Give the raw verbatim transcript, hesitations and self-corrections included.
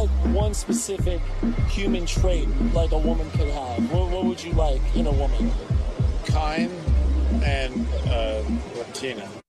like one specific human trait like a woman could have? What, what would you like in a woman? Kind and uh, Latina.